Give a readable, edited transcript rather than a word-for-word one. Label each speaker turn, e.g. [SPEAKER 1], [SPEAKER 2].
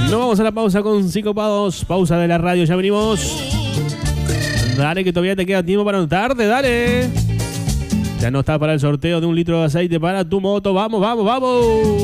[SPEAKER 1] Nos vamos a la pausa con Psicopados. Pausa de la radio, ya venimos. Dale, que todavía te queda tiempo para anotarte, dale. Ya no está para el sorteo de 1 litro de aceite para tu moto. Vamos, vamos, vamos.